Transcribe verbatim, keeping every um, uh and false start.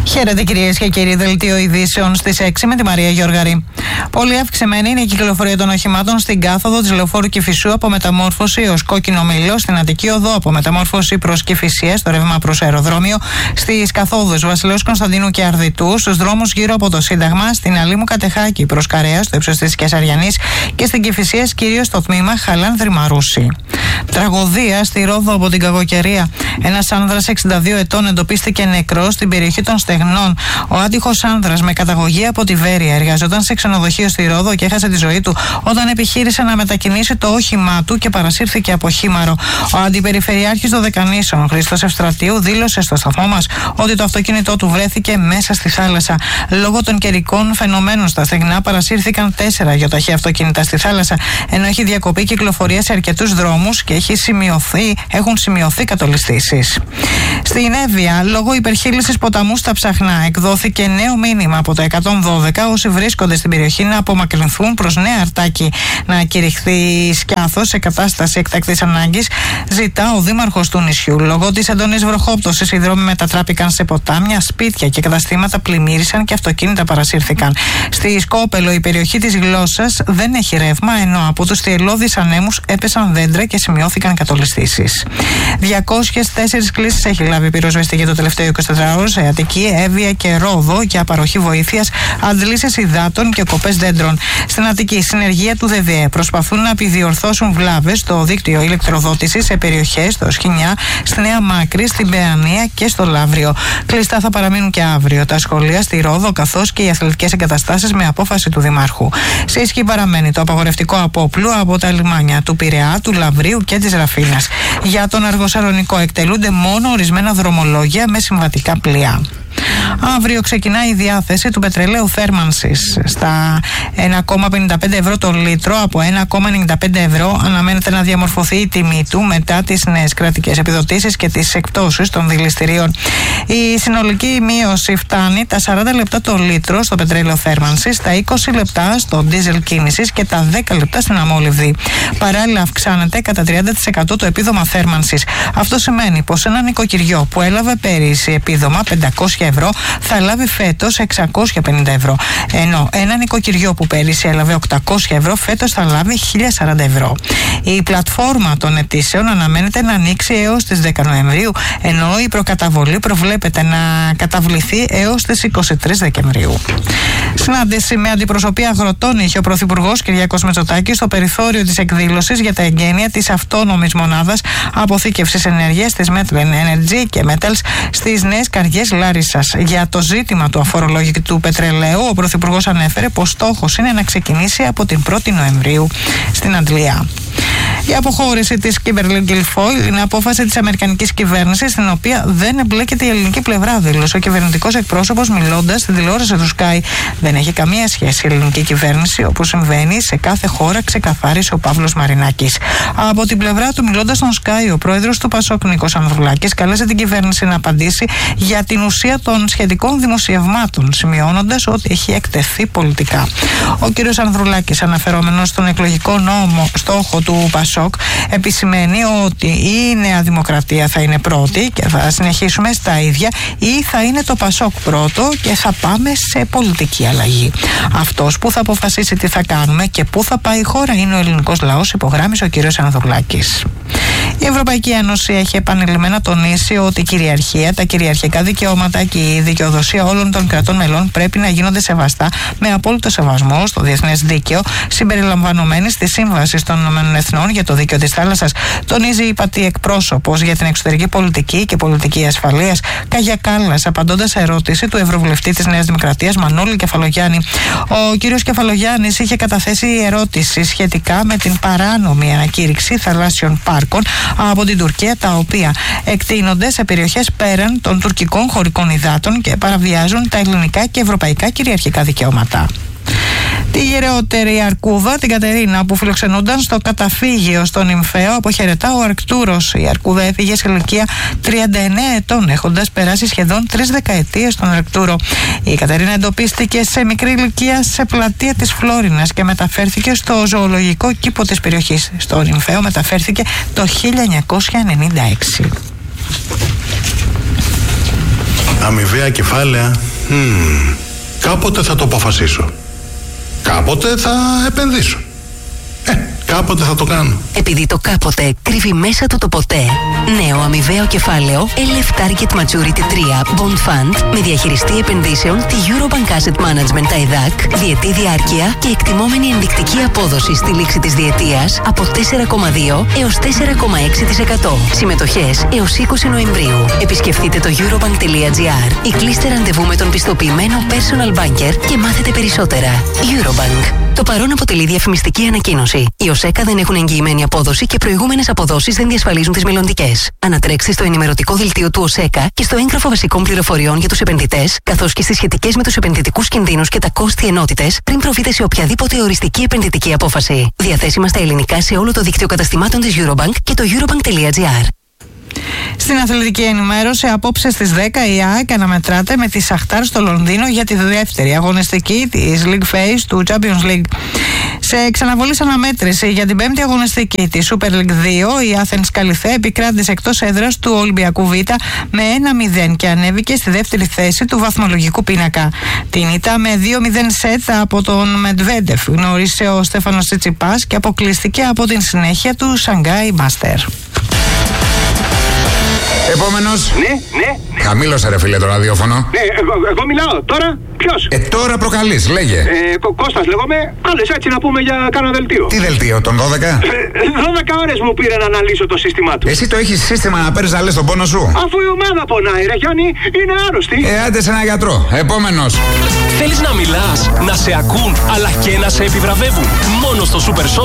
Χαίρετε κυρίες και κύριοι, δελτίο ειδήσεων στις έξι με τη Μαρία Γιώργαρη. Πολύ αυξημένη είναι η κυκλοφορία των οχημάτων στην κάθοδο της λεωφόρου Κηφισού από Μεταμόρφωση έως Κόκκινο Μήλο, στην Αττική Οδό από Μεταμόρφωση προς Κηφισία, στο ρεύμα προς αεροδρόμιο, στις καθόδους Βασιλέως Κωνσταντίνου και Αρδιτού, στους δρόμους γύρω από το Σύνταγμα, στην Αλήμου Κατεχάκη προς Καρέα, στο ύψος της Κεσαριανής και στην Κηφισία, κυρίως στο τμήμα Χαλάνδρη Μαρούση. Τραγωδία στη Ρόδο από την κακοκαιρία. Ένας άνδρας εξήντα δύο ετών εντοπίστηκε νεκρός στην περιοχή των Στεγνών. Ο άτυχος άνδρας με καταγωγή από τη Βέρεια εργαζόταν σε ξενοδοχείο στη Ρόδο και έχασε τη ζωή του όταν επιχείρησε να μετακινήσει το όχημά του και παρασύρθηκε από χήμαρο. Ο αντιπεριφερειάρχης Δωδεκανήσων, Χρήστος Ευστρατείου, δήλωσε στο σταθμό μας ότι το αυτοκίνητό του βρέθηκε μέσα στη θάλασσα. Λόγω των καιρικών φαινομένων στα στεγνά παρασύρθηκαν τέσσερα γιοταχή αυτοκίνητα στη θάλασσα, ενώ έχει διακοπεί κυκλοφορία σε αρκετούς δρόμους και έχει σημειωθεί, έχουν σημειωθεί κατολιστήσεις. Στην Εύβοια, λόγω υπερχείλησης ποταμού στα Ψαχνά, εκδόθηκε νέο μήνυμα από το εκατόν δώδεκα όσοι βρίσκονται στην περιοχή να απομακρυνθούν προς Νέα Αρτάκη. Να κηρυχθεί σκιάθος σε κατάσταση εκτακτής ανάγκης, ζητά ο δήμαρχος του νησιού. Λόγω της έντονης βροχόπτωσης, οι δρόμοι μετατράπηκαν σε ποτάμια, σπίτια και καταστήματα πλημμύρισαν και αυτοκίνητα παρασύρθηκαν. Στη Σκόπελο, η περιοχή της Γλώσσας δεν έχει ρεύμα, ενώ από τους θυελλώδεις ανέμους έπεσαν δέντρα και σημειώθηκαν κατολιστήσεις. διακόσιες τέσσερις κλήσεις έχει λάβει η πυροσβεστική για το τελευταίο εικοσιτετράωρο σε Αττική, Εύβοια και Ρόδο για παροχή βοήθειας, αντλήσεις υδάτων και κοπές δέντρων. Στην Αττική, συνεργεία του ΔΕΔΕ προσπαθούν να επιδιορθώσουν βλάβες στο δίκτυο ηλεκτροδότησης σε περιοχές στο Σχοινιά, στη Νέα Μάκρη, στην Παιανία και στο Λαύριο. Κλειστά θα παραμείνουν και αύριο τα σχολεία στη Ρόδο, καθώς και οι αθλητικές εγκαταστάσεις με απόφαση του Δημάρχου. Σε ισχύ παραμένει το απαγορευτικό απόπλου από τα λιμάνια του Πειραιά, του Λαυρίου και της Ραφίνας. Για τον Αργοσαρονικό εκτελούνται μόνο ορισμένα δρομολόγια με συμβατικά πλοία. Αύριο ξεκινάει η διάθεση του πετρελαίου θέρμανσης στα ένα κόμμα πενήντα πέντε ευρώ το λίτρο. Από ένα κόμμα ενενήντα πέντε ευρώ αναμένεται να διαμορφωθεί η τιμή του μετά τις νέες κρατικές επιδοτήσεις και τις εκπτώσεις των δηληστηρίων. Η συνολική μείωση φτάνει τα σαράντα λεπτά το λίτρο στο πετρέλαιο θέρμανσης, τα είκοσι λεπτά στο ντίζελ κίνησης και τα δέκα λεπτά στην αμόλυβδη. Παράλληλα, αυξάνεται κατά τριάντα τοις εκατό το επίδομα θέρμανσης. Αυτό σημαίνει πως ένα νοικοκυριό που έλαβε πέρυσι επίδομα πεντακόσια ευρώ θα λάβει φέτος εξακόσια πενήντα ευρώ. Ενώ ένα νοικοκυριό που πέρυσι έλαβε οκτακόσια ευρώ φέτος θα λάβει χίλια σαράντα ευρώ. Η πλατφόρμα των αιτήσεων αναμένεται να ανοίξει έως τις δέκα Νοεμβρίου, ενώ η προκαταβολή προβλέπεται να καταβληθεί έως τις είκοσι τρεις Δεκεμβρίου. Συνάντηση με αντιπροσωπεία αγροτών είχε ο Πρωθυπουργός Κυριάκος Μητσοτάκης στο περιθώριο της εκδήλωσης για τα εγγένεια της αυτόνομης μονάδας αποθήκευσης ενέργειας της Metlen Energy και Metals στις Νέες Καριές Λάρισσας. Για το ζήτημα του αφορολόγητου πετρελαίου, ο Πρωθυπουργός ανέφερε πως στόχος είναι να ξεκινήσει από την πρώτη Νοεμβρίου στην Αντλία. Η αποχώρηση της Kimberly Guilfoyle είναι απόφαση της αμερικανικής κυβέρνησης, στην οποία δεν εμπλέκεται η ελληνική πλευρά, δήλωσε ο κυβερνητικός εκπρόσωπος μιλώντας στην τηλεόραση του Sky. Δεν έχει καμία σχέση η ελληνική κυβέρνηση, όπως συμβαίνει σε κάθε χώρα, ξεκαθάρισε ο Παύλος Μαρινάκης. Από την πλευρά του, μιλώντας στον Sky, ο πρόεδρος του Πασόκ Νίκος Ανδρουλάκης κάλεσε την κυβέρνηση να απαντήσει για την ουσία των σχετικών δημοσιευμάτων, σημειώνοντας ότι έχει εκτεθεί πολιτικά. Ο κ. Ανδρουλάκης, αναφερόμενος στον εκλογικό νόμο στόχο του Πασόκ, επισημαίνει ότι η Νέα Δημοκρατία θα είναι πρώτη και θα συνεχίσουμε στα ίδια, ή θα είναι το Πασόκ πρώτο και θα πάμε σε πολιτική αλλαγή. Αυτός που θα αποφασίσει τι θα κάνουμε και πού θα πάει η χώρα είναι ο ελληνικός λαός, υπογράμμισε ο κ. Ανδρουλάκης. Η Ευρωπαϊκή Ένωση έχει επανειλημμένα τονίσει ότι η κυριαρχία, τα κυριαρχικά δικαιώματα και η δικαιοδοσία όλων των κρατών μελών πρέπει να γίνονται σεβαστά με απόλυτο σεβασμό στο διεθνές δίκαιο, συμπεριλαμβανομένης της Σύμβασης των Ηνωμένων Εθνών για το Δίκαιο της Θάλασσας. Τονίζει η ΥΠΑΤΗ εκπρόσωπος για την εξωτερική πολιτική και πολιτική ασφαλείας, Κάγια Κάλλας, απαντώντας σε ερώτηση του Ευρωβουλευτή της Νέας Δημοκρατίας Μανώλη Κεφαλογιάννη. Ο κ. Κεφαλογιάννης είχε καταθέσει ερώτηση σχετικά με την παράνομη ανακήρυξη θαλάσσιων πάρκων από την Τουρκία, τα οποία εκτείνονται σε περιοχές πέραν των τουρκικών χωρικών υδάτων και παραβιάζουν τα ελληνικά και ευρωπαϊκά κυριαρχικά δικαιώματα. Τη γεραιότερη Αρκούδα, την Κατερίνα, που φιλοξενούνταν στο καταφύγιο στον Νυμφαίο, αποχαιρετά ο Αρκτούρος. Η Αρκούδα έφυγε σε ηλικία τριάντα εννέα ετών, έχοντας περάσει σχεδόν τρεις δεκαετίες στον Αρκτούρο. Η Κατερίνα εντοπίστηκε σε μικρή ηλικία σε πλατεία της Φλόρινας και μεταφέρθηκε στο ζωολογικό κήπο της περιοχής. Στο Νυμφαίο μεταφέρθηκε το χίλια εννιακόσια ενενήντα έξι. αμοιβαία κεφάλαια. Mm. Κάποτε θα το αποφασίσω. Κάποτε θα επενδύσω. Ε, κάποτε θα το κάνω. Επειδή το κάποτε κρύβει μέσα του το ποτέ. Νέο αμοιβαίο κεφάλαιο ελ εφ Target Maturity τρία Bond Fund με διαχειριστή επενδύσεων τη Eurobank Asset Management τα ΕΔΑΚ, διετή διάρκεια και εκτιμόμενη ενδεικτική απόδοση στη λήξη της διετίας από τέσσερα κόμμα δύο έως τέσσερα κόμμα έξι τοις εκατό. Συμμετοχές έως είκοσι Νοεμβρίου. Επισκεφτείτε το eurobank.gr ή κλείστε ραντεβού με τον πιστοποιημένο personal banker και μάθετε περισσότερα. Eurobank. Το παρόν αποτελεί διαφημιστική ανακοίνωση. Οι ΟΣΕΚΑ δεν έχουν εγγυημένη απόδοση και προηγούμενες αποδόσεις δεν διασφαλίζουν τις μελλοντικές. Ανατρέξτε στο ενημερωτικό δελτίο του ΟΣΕΚΑ και στο έγγραφο βασικών πληροφοριών για τους επενδυτές, καθώς και στις σχετικές με τους επενδυτικούς κινδύνους και τα κόστη ενότητες, πριν προβείτε σε οποιαδήποτε οριστική επενδυτική απόφαση. Διαθέσιμα στα ελληνικά σε όλο το δίκτυο καταστημάτων της Eurobank και το eurobank.gr. Στην αθλητική ενημέρωση, απόψε στις δέκα η ΑΕΚ αναμετράται με τη Σαχτάρ στο Λονδίνο για τη δεύτερη αγωνιστική της League Phase του Champions League. Σε ξαναβολής αναμέτρηση για την πέμπτη αγωνιστική της Super League δύο, η Athens Καλιθέ επικράτησε εκτός έδρας του Ολυμπιακού Β με ένα μηδέν και ανέβηκε στη δεύτερη θέση του βαθμολογικού πίνακα. Την ήττα με δύο μηδέν σετ από τον Μετβέντεφ γνώρισε ο Στέφανος Τσιτσιπάς και αποκλείστηκε από την συνέχεια του Shanghai Master. Επόμενος. Ναι, ναι, ναι. Χαμήλωσε ρε φίλε το ραδιόφωνο. Ναι, εγώ, εγώ μιλάω. Τώρα ποιος? Ε, τώρα προκαλείς, λέγε. Ε, Κω- Κώστας λέγομαι. Άλλες έτσι να πούμε για κάνα δελτίο. Τι δελτίο, τον δώδεκα? Ε, δώδεκα ώρες μου πήρε να αναλύσω το σύστημά του. Εσύ το έχεις σύστημα να παίρνεις να λες τον πόνο σου? Αφού η ομάδα πονάει, ρε Γιάννη, είναι άρρωστη. Ε, άντε σε ένα γιατρό. Επόμενος. Θέλεις να μιλάς, να σε ακούν, αλλά και να σε επιβραβεύουν. Μόνο στο Super